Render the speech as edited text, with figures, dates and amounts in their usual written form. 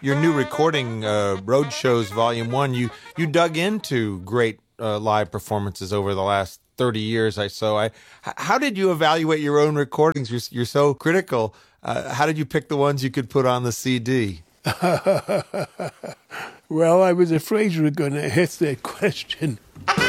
your new recording, Road Shows Volume 1, you dug into great live performances over the last 30 years or so. How did you evaluate your own recordings? You're so critical. How did you pick the ones you could put on the CD? Well, I was afraid you were going to hit that question.